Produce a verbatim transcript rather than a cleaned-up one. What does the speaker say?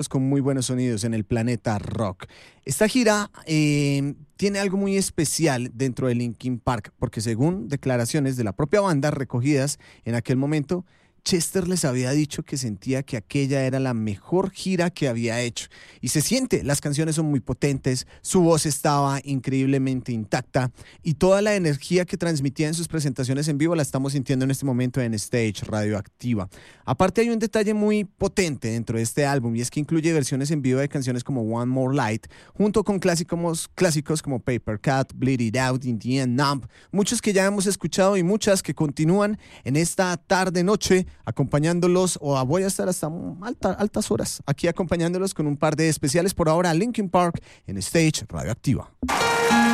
con muy buenos sonidos en el planeta rock. Esta gira eh, tiene algo muy especial dentro de Linkin Park, porque según declaraciones de la propia banda recogidas en aquel momento, Chester les había dicho que sentía que aquella era la mejor gira que había hecho. Y se siente, las canciones son muy potentes, su voz estaba increíblemente intacta y toda la energía que transmitía en sus presentaciones en vivo la estamos sintiendo en este momento en Stage Radioactiva. Aparte hay un detalle muy potente dentro de este álbum y es que incluye versiones en vivo de canciones como One More Light, junto con clásicos, clásicos como Paper Cut, Bleed It Out, In the End, Numb, muchos que ya hemos escuchado y muchas que continúan en esta tarde-noche acompañándolos, o voy a estar hasta alta, altas horas aquí acompañándolos con un par de especiales. Por ahora, Linkin Park en Stage Radioactiva.